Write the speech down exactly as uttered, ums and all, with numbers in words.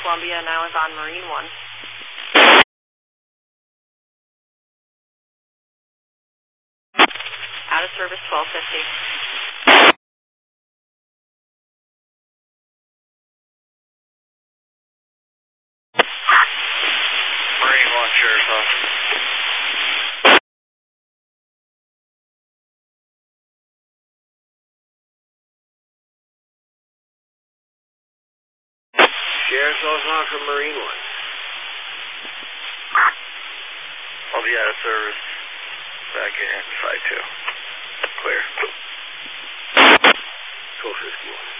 Columbia now is on Marine one. Out of service twelve fifty. Marine one, Sheriff's Office. Sheriff's Office on from Marine one. I'll be out of service. Back in, five two. Clear. Cool fifty-one.